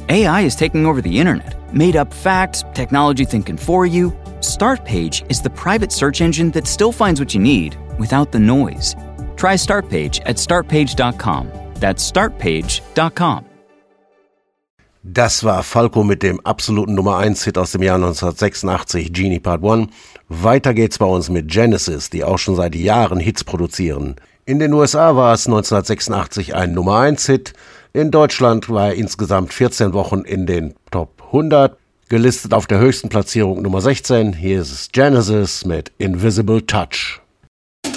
AI is taking over the internet. Made up facts, technology thinking for you. Startpage is the private search engine that still finds what you need without the noise. Try Startpage at startpage.com. That's startpage.com. Das war Falco mit dem absoluten Nummer 1 Hit aus dem Jahr 1986, Genie Part 1. Weiter geht's bei uns mit Genesis, die auch schon seit Jahren Hits produzieren. In den USA war es 1986 ein Nummer 1 Hit. In Deutschland war er insgesamt 14 Wochen in den Top 100. Gelistet auf der höchsten Platzierung Nummer 16. Hier ist es Genesis mit Invisible Touch.